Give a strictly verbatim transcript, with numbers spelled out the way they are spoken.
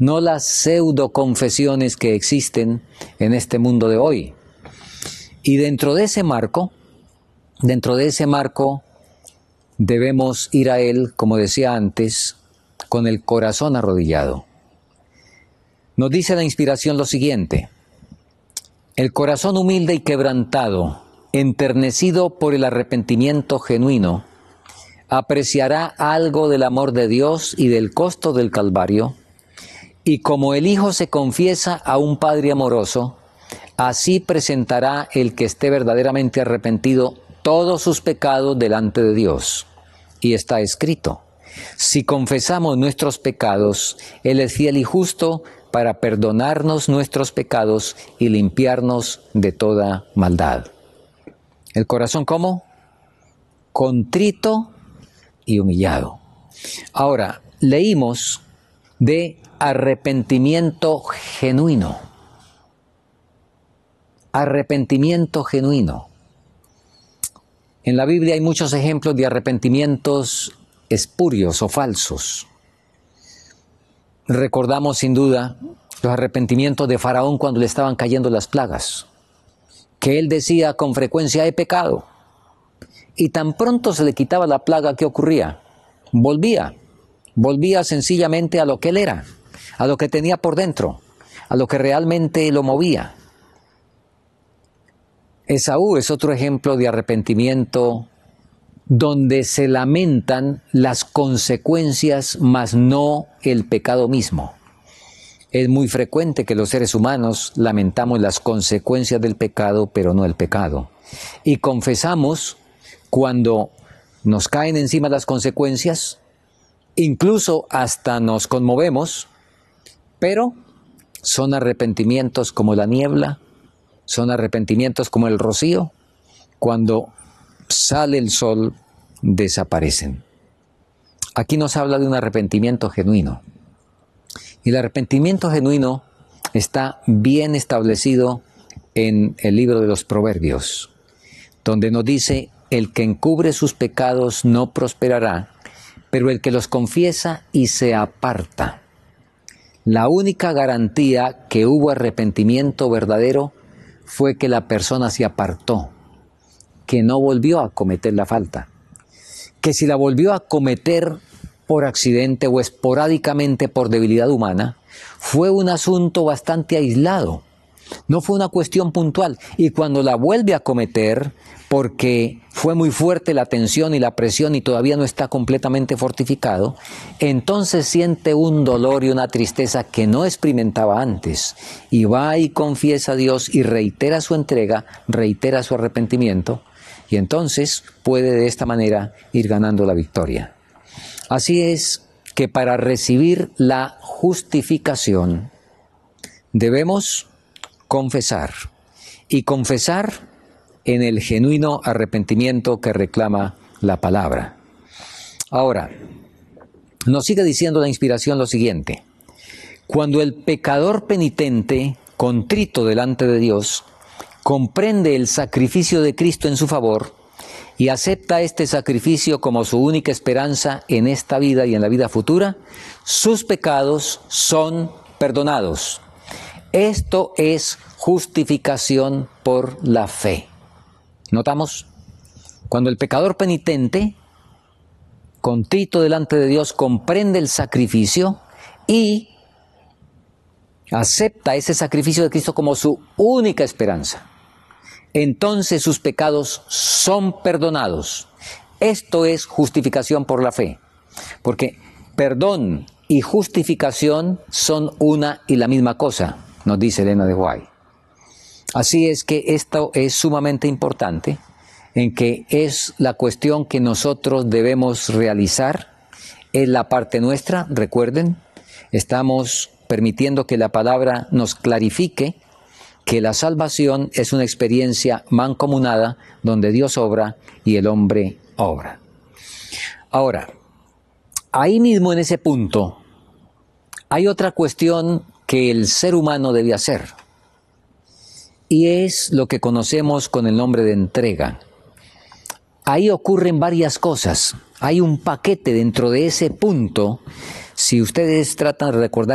no las pseudoconfesiones que existen en este mundo de hoy. Y dentro de ese marco, dentro de ese marco, debemos ir a Él, como decía antes, con el corazón arrodillado. Nos dice la inspiración lo siguiente: el corazón humilde y quebrantado, enternecido por el arrepentimiento genuino, apreciará algo del amor de Dios y del costo del Calvario, y como el Hijo se confiesa a un Padre amoroso, así presentará el que esté verdaderamente arrepentido todos sus pecados delante de Dios. Y está escrito: si confesamos nuestros pecados, Él es fiel y justo para perdonarnos nuestros pecados y limpiarnos de toda maldad. ¿El corazón cómo? Contrito y humillado. Ahora, leímos de arrepentimiento genuino. Arrepentimiento genuino. En la Biblia hay muchos ejemplos de arrepentimientos espurios o falsos. Recordamos sin duda los arrepentimientos de Faraón cuando le estaban cayendo las plagas, que él decía con frecuencia: he pecado. Y tan pronto se le quitaba la plaga, ¿qué ocurría? Volvía, volvía sencillamente a lo que él era, a lo que tenía por dentro, a lo que realmente lo movía. Esaú es otro ejemplo de arrepentimiento donde se lamentan las consecuencias, mas no el pecado mismo. Es muy frecuente que los seres humanos lamentamos las consecuencias del pecado, pero no el pecado. Y confesamos cuando nos caen encima las consecuencias, incluso hasta nos conmovemos, pero son arrepentimientos como la niebla, son arrepentimientos como el rocío, cuando sale el sol, desaparecen. Aquí nos habla de un arrepentimiento genuino. Y el arrepentimiento genuino está bien establecido en el libro de los Proverbios, donde nos dice: el que encubre sus pecados no prosperará, pero el que los confiesa y se aparta. La única garantía que hubo arrepentimiento verdadero fue que la persona se apartó, que no volvió a cometer la falta. Que si la volvió a cometer por accidente o esporádicamente por debilidad humana, fue un asunto bastante aislado, no fue una cuestión puntual. Y cuando la vuelve a cometer, porque fue muy fuerte la tensión y la presión y todavía no está completamente fortificado, entonces siente un dolor y una tristeza que no experimentaba antes, y va y confiesa a Dios y reitera su entrega, reitera su arrepentimiento, y entonces puede de esta manera ir ganando la victoria. Así es que para recibir la justificación debemos confesar, y confesar en el genuino arrepentimiento que reclama la palabra. Ahora, nos sigue diciendo la inspiración lo siguiente: cuando el pecador penitente, contrito delante de Dios, comprende el sacrificio de Cristo en su favor y acepta este sacrificio como su única esperanza en esta vida y en la vida futura, sus pecados son perdonados. Esto es justificación por la fe. ¿Notamos? Cuando el pecador penitente, contrito delante de Dios, comprende el sacrificio y acepta ese sacrificio de Cristo como su única esperanza, entonces sus pecados son perdonados. Esto es justificación por la fe, porque perdón y justificación son una y la misma cosa, nos dice Elena de White. Así es que esto es sumamente importante, en que es la cuestión que nosotros debemos realizar, es la parte nuestra. Recuerden, estamos permitiendo que la palabra nos clarifique que la salvación es una experiencia mancomunada donde Dios obra y el hombre obra. Ahora, ahí mismo en ese punto hay otra cuestión que el ser humano debe hacer, y es lo que conocemos con el nombre de entrega. Ahí ocurren varias cosas, hay un paquete dentro de ese punto. Si ustedes tratan de recordar